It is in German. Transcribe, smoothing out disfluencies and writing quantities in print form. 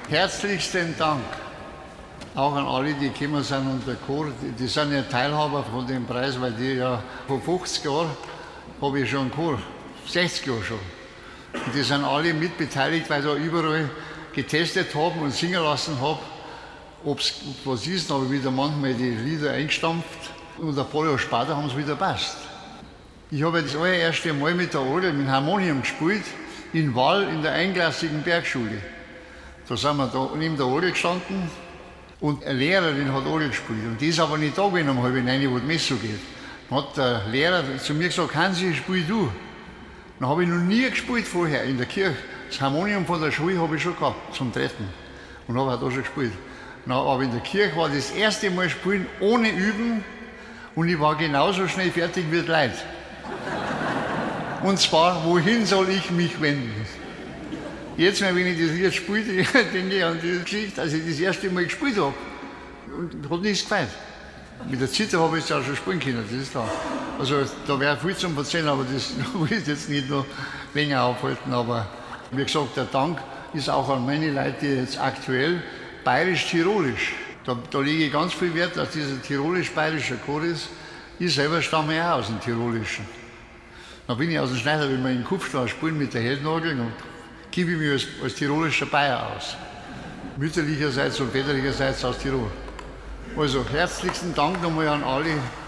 Herzlichsten Dank auch an alle, die gekommen sind und der Chor. Die sind ja Teilhaber von dem Preis, weil die ja vor 50 Jahren habe ich schon einen Chor, 60 Jahre schon. Und die sind alle mitbeteiligt, weil ich da überall getestet habe und singen lassen habe, ob es was ist. Dann habe ich wieder manchmal die Lieder eingestampft und ein paar Jahre später haben sie wieder passt. Ich habe das allererste Mal mit der Orgel, mit dem Harmonium gespielt, in Wall in der einklassigen Bergschule. Da sind wir da neben der Orgel gestanden und eine Lehrerin hat Orgel gespielt. Und die ist aber nicht da gewesen um 8:30, wo die Messe geht. Dann hat der Lehrer zu mir gesagt, Hansi, spiel du. Dann habe ich noch nie gespielt vorher in der Kirche. Das Harmonium von der Schule habe ich schon gehabt, zum Dritten. Und habe auch da schon gespielt. Aber in der Kirche war das erste Mal spielen ohne Üben und ich war genauso schnell fertig wie die Leute. Und zwar, wohin soll ich mich wenden? Jetzt, wenn ich das Lied spiele, denke ich an diese Geschichte, als ich das erste Mal gespielt habe. Und hat nichts gefällt. Mit der Zither habe ich es auch schon spielen können, das ist klar. Also da wäre viel zum Erzählen, aber das will ich jetzt nicht noch länger aufhalten. Aber wie gesagt, der Dank ist auch an meine Leute, die jetzt aktuell bayerisch-tirolisch. Da lege ich ganz viel Wert, dass dieser tirolisch-bayerischer Chor ist. Ich selber stamme ja auch aus dem Tirolischen. Da bin ich aus dem Schneider, wenn wir in Kupfstraße spielen mit der Heldenorgel und gebe ich mich als tirolischer Bayer aus. Mütterlicherseits und väterlicherseits aus Tirol. Also herzlichsten Dank nochmal an alle.